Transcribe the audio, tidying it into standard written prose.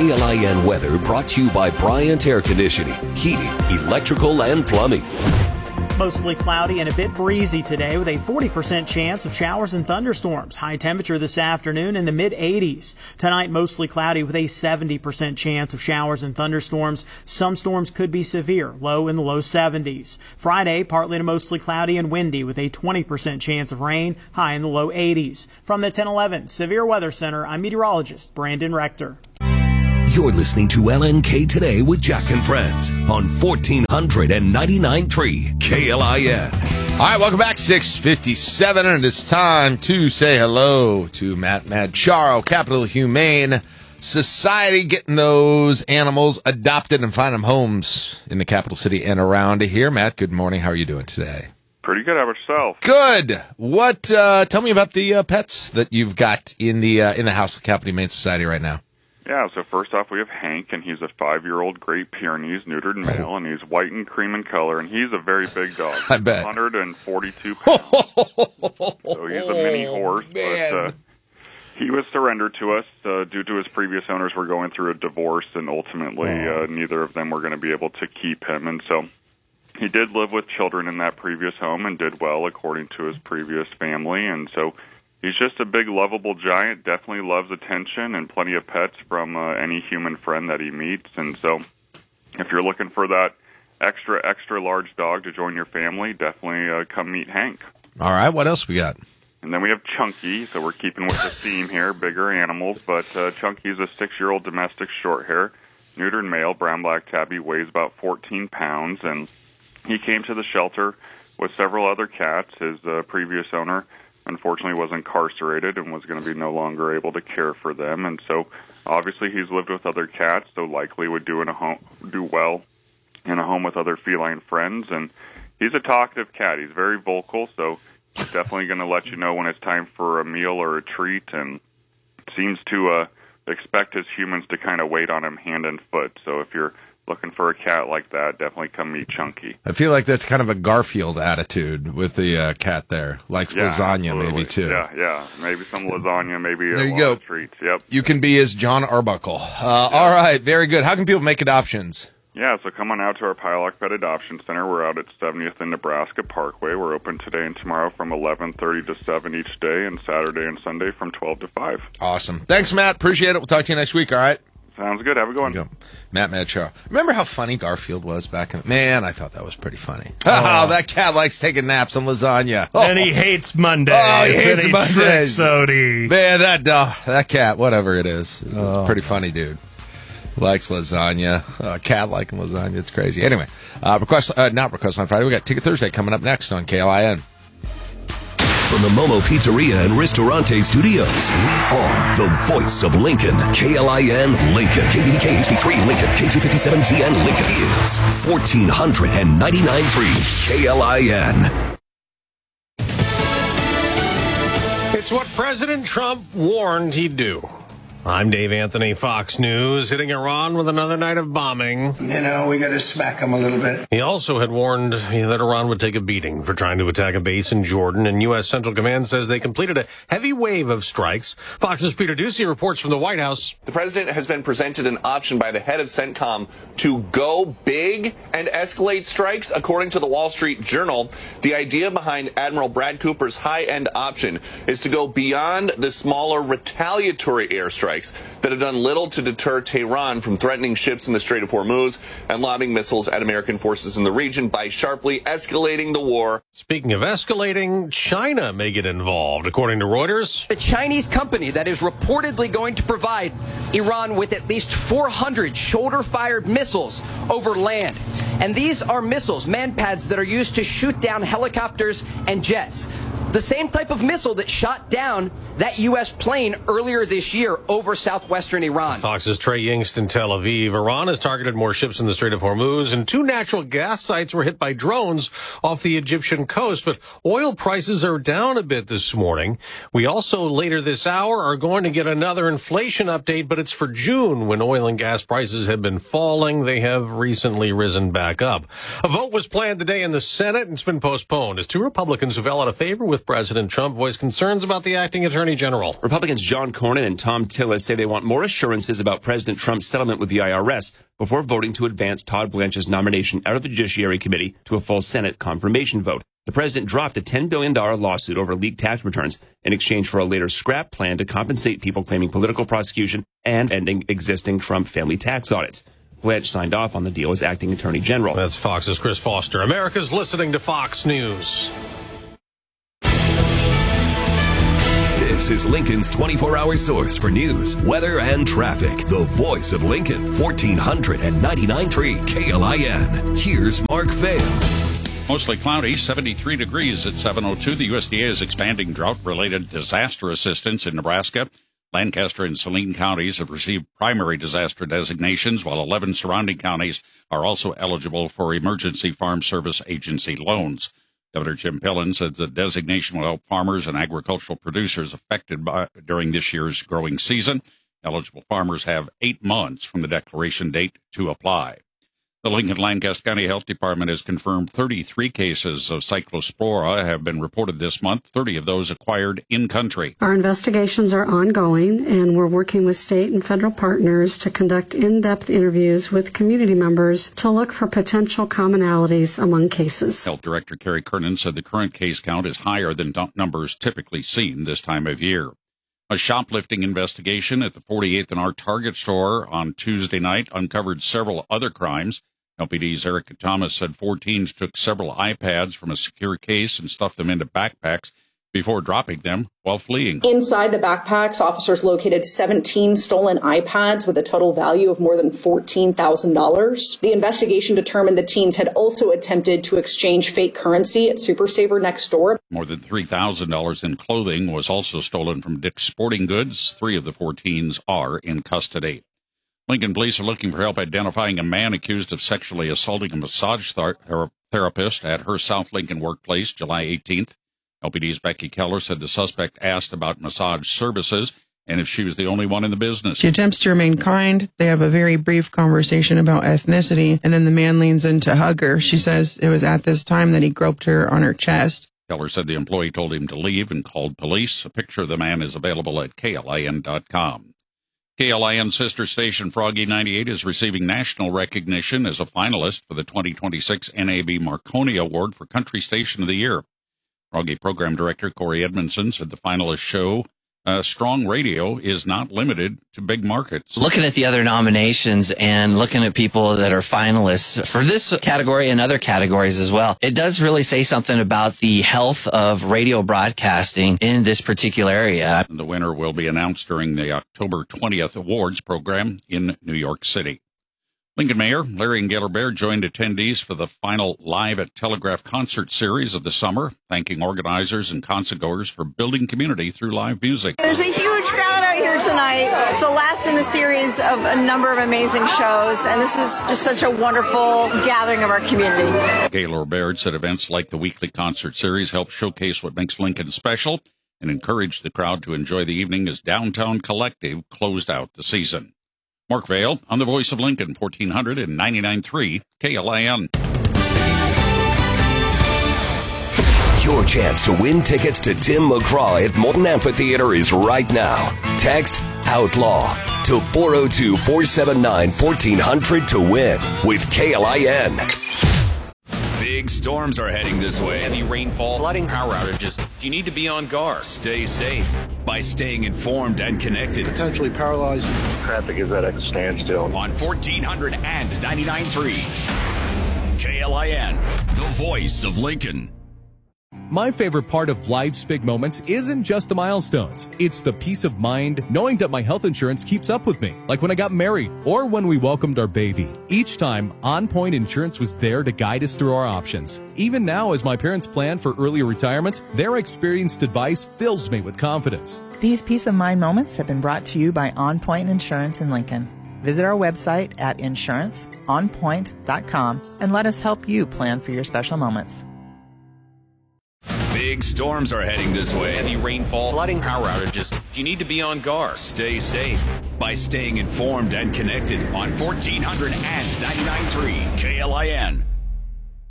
KLIN weather brought to you by Bryant Air Conditioning, Heating, Electrical, and Plumbing. Mostly cloudy and a bit breezy today with a 40% chance of showers and thunderstorms. High temperature this afternoon in the mid-80s. Tonight, mostly cloudy with a 70% chance of showers and thunderstorms. Some storms could be severe, low in the low 70s. Friday, partly to mostly cloudy and windy with a 20% chance of rain, high in the low 80s. From the 1011 Severe Weather Center, I'm meteorologist Brandon Rector. You're listening to LNK Today with Jack and Friends on 1499.3 KLIN. All right, welcome back. 6:57, and it's time to say hello to Matt Madcharo, Capital Humane Society, getting those animals adopted and finding them homes in the capital city and around here. Matt, good morning. How are you doing today? Pretty good. How about yourself? Good. What? Tell me about the pets that you've got in the house of the Capital Humane Society right now. Yeah, so first off, we have Hank, and he's a 5-year-old Great Pyrenees neutered male, and he's white and cream in color, and he's a very big dog. I bet. 142 pounds. So he's a mini horse, but he was surrendered to us due to his previous owners were going through a divorce, and ultimately neither of them were going to be able to keep him, and so he did live with children in that previous home and did well according to his previous family, and so he's just a big, lovable giant, definitely loves attention and plenty of pets from any human friend that he meets. And so if you're looking for that extra large dog to join your family, definitely come meet Hank. All right, what else we got? And then we have Chunky, so we're keeping with the theme here, bigger animals. But Chunky's a 6-year-old domestic short hair, neutered male, brown-black tabby, weighs about 14 pounds. And he came to the shelter with several other cats. His previous owner unfortunately was incarcerated and was going to be no longer able to care for them, and so obviously he's lived with other cats, so likely would do well in a home with other feline friends. And he's a talkative cat. He's very vocal, so he's definitely going to let you know when it's time for a meal or a treat, and seems to expect his humans to kind of wait on him hand and foot. So if you're looking for a cat like that, definitely come meet Chunky. I feel like that's kind of a Garfield attitude with the cat there. Likes lasagna, absolutely. Maybe, too. Yeah. Maybe some lasagna, maybe there you a go. lot of treats. Yep. You can be as John Arbuckle. All right, very good. How can people make adoptions? Yeah, so come on out to our Pylock Pet Adoption Center. We're out at 70th and Nebraska Parkway. We're open today and tomorrow from 11:30 to 7 each day, and Saturday and Sunday from 12 to 5. Awesome. Thanks, Matt. Appreciate it. We'll talk to you next week, all right? Sounds good. Have a good one. Matt Madcharo. Remember how funny Garfield was back in... Man, I thought that was pretty funny. Oh, that cat likes taking naps on lasagna. Oh. And he hates Mondays. Oh, he hates Mondays. Tricks Odie. Man, that cat, whatever it is, pretty funny dude. Likes lasagna. Cat liking lasagna. It's crazy. Anyway, not request on Friday. We got Ticket Thursday coming up next on KLIN. From the Momo Pizzeria and Ristorante Studios, we are the voice of Lincoln. KLIN Lincoln. KDK HD3 Lincoln. K257GN Lincoln is 1499.3 KLIN. It's what President Trump warned he'd do. I'm Dave Anthony, Fox News, hitting Iran with another night of bombing. You know, we got to smack them a little bit. He also had warned that Iran would take a beating for trying to attack a base in Jordan, and U.S. Central Command says they completed a heavy wave of strikes. Fox's Peter Doocy reports from the White House. The president has been presented an option by the head of CENTCOM to go big and escalate strikes. According to the Wall Street Journal, the idea behind Admiral Brad Cooper's high-end option is to go beyond the smaller retaliatory airstrikes that have done little to deter Tehran from threatening ships in the Strait of Hormuz and lobbing missiles at American forces in the region by sharply escalating the war. Speaking of escalating, China may get involved, according to Reuters. A Chinese company that is reportedly going to provide Iran with at least 400 shoulder-fired missiles over land. And these are missiles, man-pads, that are used to shoot down helicopters and jets. The same type of missile that shot down that U.S. plane earlier this year over southwestern Iran. Fox's Trey Yingst in Tel Aviv. Iran has targeted more ships in the Strait of Hormuz, and 2 natural gas sites were hit by drones off the Egyptian coast. But oil prices are down a bit this morning. We also, later this hour, are going to get another inflation update, but it's for June, when oil and gas prices have been falling. They have recently risen back up. A vote was planned today in the Senate, and it's been postponed as 2 Republicans fell out of favor with with President Trump voiced concerns about the acting attorney general. Republicans John Cornyn and Tom Tillis say they want more assurances about President Trump's settlement with the IRS before voting to advance Todd Blanche's nomination out of the Judiciary Committee to a full Senate confirmation vote. The president dropped a $10 billion lawsuit over leaked tax returns in exchange for a later scrap plan to compensate people claiming political prosecution and ending existing Trump family tax audits. Blanche signed off on the deal as acting attorney general. That's Fox's Chris Foster. America's listening to Fox News. This is Lincoln's 24-hour source for news, weather, and traffic. The voice of Lincoln, 1499.3 KLIN. Here's Mark Vail. Mostly cloudy, 73 degrees at 7:02. The USDA is expanding drought-related disaster assistance in Nebraska. Lancaster and Saline counties have received primary disaster designations, while 11 surrounding counties are also eligible for Emergency Farm Service Agency loans. Governor Jim Pillen said the designation will help farmers and agricultural producers affected during this year's growing season. Eligible farmers have 8 months from the declaration date to apply. The Lincoln-Lancaster County Health Department has confirmed 33 cases of Cyclospora have been reported this month, 30 of those acquired in-country. Our investigations are ongoing, and we're working with state and federal partners to conduct in-depth interviews with community members to look for potential commonalities among cases. Health Director Carrie Kernan said the current case count is higher than numbers typically seen this time of year. A shoplifting investigation at the 48th and R Target store on Tuesday night uncovered several other crimes. LPD's Erica Thomas said 4 teens took several iPads from a secure case and stuffed them into backpacks before dropping them while fleeing. Inside the backpacks, officers located 17 stolen iPads with a total value of more than $14,000. The investigation determined the teens had also attempted to exchange fake currency at Super Saver next door. More than $3,000 in clothing was also stolen from Dick's Sporting Goods. 3 of the 4 teens are in custody. Lincoln police are looking for help identifying a man accused of sexually assaulting a massage therapist at her South Lincoln workplace July 18th. LPD's Becky Keller said the suspect asked about massage services and if she was the only one in the business. She attempts to remain kind. They have a very brief conversation about ethnicity, and then the man leans in to hug her. She says it was at this time that he groped her on her chest. Keller said the employee told him to leave and called police. A picture of the man is available at KLIN.com. KLIN sister station Froggy 98 is receiving national recognition as a finalist for the 2026 NAB Marconi Award for Country Station of the Year. Froggy program director Corey Edmondson said the finalists show strong radio is not limited to big markets. Looking at the other nominations and looking at people that are finalists for this category and other categories as well, it does really say something about the health of radio broadcasting in this particular area. The winner will be announced during the October 20th awards program in New York City. Lincoln Mayor Larry and Gaylor Baird joined attendees for the final Live at Telegraph concert series of the summer, thanking organizers and concertgoers for building community through live music. There's a huge crowd out here tonight. It's the last in the series of a number of amazing shows, and this is just such a wonderful gathering of our community. Gaylor Baird said events like the weekly concert series help showcase what makes Lincoln special and encourage the crowd to enjoy the evening as Downtown Collective closed out the season. Mark Vail on the Voice of Lincoln, 1499.3 KLIN. Your chance to win tickets to Tim McGraw at Molten Amphitheater is right now. Text OUTLAW to 402-479-1400 to win with KLIN. Big storms are heading this way. Heavy rainfall, flooding, power outages. You need to be on guard. Stay safe by staying informed and connected. Potentially paralyzed. Traffic is at a standstill. On 1499.3 KLIN, the voice of Lincoln. My favorite part of life's big moments isn't just the milestones. It's the peace of mind knowing that my health insurance keeps up with me, like when I got married or when we welcomed our baby. Each time, On Point Insurance was there to guide us through our options. Even now, as my parents plan for early retirement, their experienced advice fills me with confidence. These peace of mind moments have been brought to you by On Point Insurance in Lincoln. Visit our website at insuranceonpoint.com and let us help you plan for your special moments. Big storms are heading this way. Heavy rainfall, flooding, power outages. You need to be on guard. Stay safe by staying informed and connected on 1499.3 KLIN.